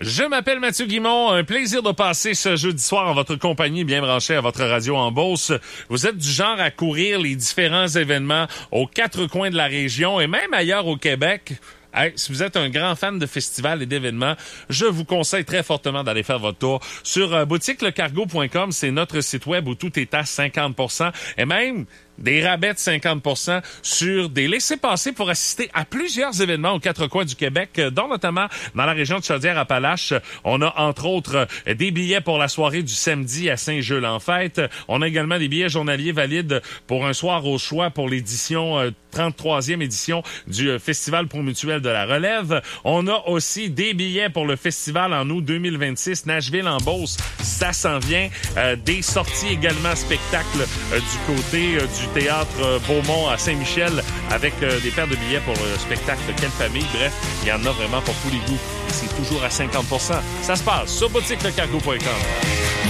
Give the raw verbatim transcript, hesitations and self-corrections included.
Je m'appelle Mathieu Guimond. Un plaisir de passer ce jeudi soir en votre compagnie, bien branché à votre radio en Beauce. Vous êtes du genre à courir les différents événements aux quatre coins de la région et même ailleurs au Québec. Hey, si vous êtes un grand fan de festivals et d'événements, je vous conseille très fortement d'aller faire votre tour sur euh, boutique le cargo point com. C'est notre site web où tout est à cinquante pour cent et même des rabais de cinquante pour cent sur des laissez-passer pour assister à plusieurs événements aux quatre coins du Québec, dont notamment dans la région de Chaudière-Appalaches. On a entre autres des billets pour la soirée du samedi à Saint-Jules-en-Fête. On a également des billets journaliers valides pour un soir au choix pour l'édition euh, trente-troisième édition du euh, Festival Promutuel de la Relève. On a aussi des billets pour le festival en août deux mille vingt-six, Nashville en Beauce. Ça s'en vient. Euh, des sorties également spectacles euh, du côté euh, du Théâtre euh, Beaumont à Saint-Michel avec euh, des paires de billets pour le spectacle Quelle famille. Bref, il y en a vraiment pour tous les goûts. Et c'est toujours à cinquante pour cent. Ça se passe sur boutique le cargo point com.